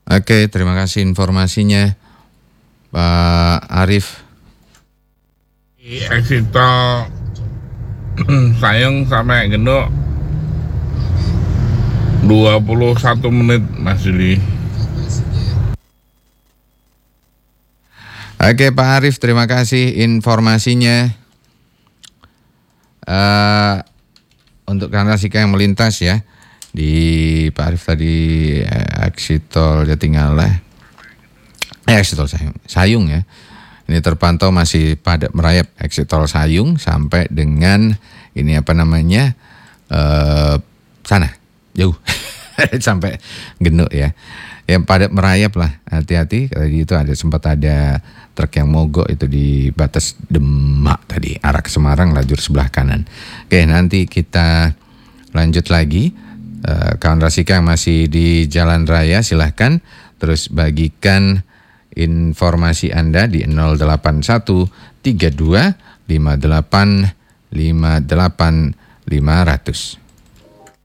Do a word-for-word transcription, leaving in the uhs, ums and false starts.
Oke, terima kasih informasinya Pak Arif. Exit tol Sayung sampai Genduk dua puluh satu menit Mas Juli. Oke Pak Arif, terima kasih informasinya. Uh, untuk Karnasika yang melintas ya di Pak Arif tadi eh, exit tol Jatinggala, eh, exit tol Sayung, Sayung ya. Ini terpantau masih padat merayap exit tol Sayung sampai dengan ini apa namanya uh, sana jauh sampai Genduk ya. Yang padat merayap lah, hati-hati. Tadi itu ada sempat ada truk yang mogok itu di batas Demak tadi, arah ke Semarang lajur sebelah kanan. Oke, nanti kita lanjut lagi. Uh, kawan Rasika yang masih di jalan raya silahkan terus bagikan informasi Anda di nol delapan satu tiga dua lima delapan lima delapan lima nol nol.